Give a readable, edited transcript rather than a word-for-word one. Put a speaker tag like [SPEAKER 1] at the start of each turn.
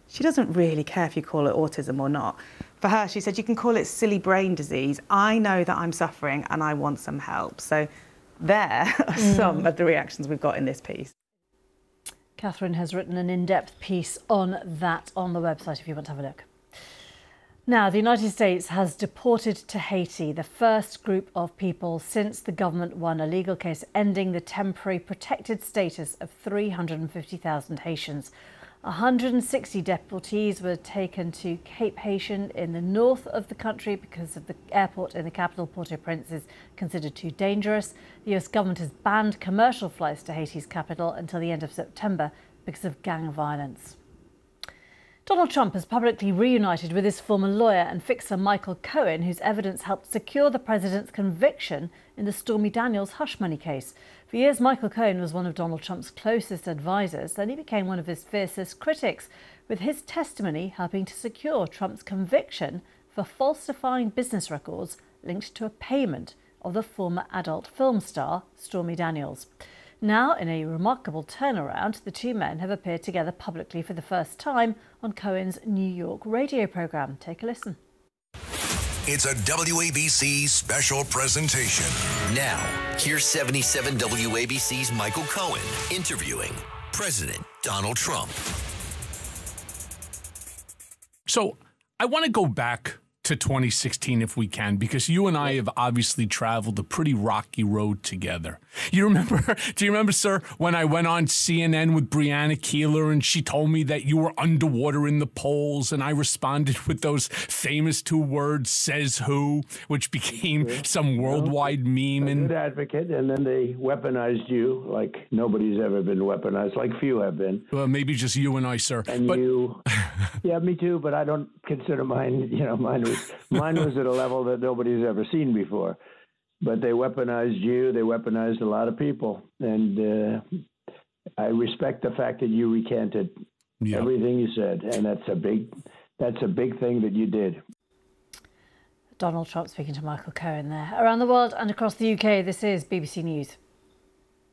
[SPEAKER 1] She doesn't really care if you call it autism or not. For her, she said, you can call it silly brain disease. I know that I'm suffering and I want some help. So there are some of the reactions we've got in this piece.
[SPEAKER 2] Catherine has written an in-depth piece on that on the website if you want to have a look. Now, the United States has deported to Haiti the first group of people since the government won a legal case ending the temporary protected status of 350,000 Haitians. 160 deportees were taken to Cape Haitian in the north of the country because of the airport in the capital, Port-au-Prince, is considered too dangerous. The US government has banned commercial flights to Haiti's capital until the end of September because of gang violence. Donald Trump has publicly reunited with his former lawyer and fixer Michael Cohen, whose evidence helped secure the president's conviction in the Stormy Daniels hush money case. For years, Michael Cohen was one of Donald Trump's closest advisors, then he became one of his fiercest critics, with his testimony helping to secure Trump's conviction for falsifying business records linked to a payment of the former adult film star Stormy Daniels. Now, in a remarkable turnaround, the two men have appeared together publicly for the first time on Cohen's New York radio program. Take a listen.
[SPEAKER 3] It's a WABC special presentation.
[SPEAKER 4] Now, here's 77 WABC's Michael Cohen interviewing President Donald Trump.
[SPEAKER 5] So I want to go back to 2016 if we can, because you and I have obviously traveled a pretty rocky road together. Do you remember, sir, when I went on CNN with Brianna Keeler and she told me that you were underwater in the polls, and I responded with those famous two words, says who, which became some worldwide meme.
[SPEAKER 6] A good advocate, and then they weaponized you like nobody's ever been weaponized, like few have been.
[SPEAKER 5] Well, maybe just you and I, sir.
[SPEAKER 6] And you, yeah, me too, but I don't consider mine, mine was at a level that nobody's ever seen before. But they weaponized you. They weaponized a lot of people. And I respect the fact that you recanted everything you said. And that's a big thing that you did.
[SPEAKER 2] Donald Trump speaking to Michael Cohen there. Around the world and across the UK, this is BBC News.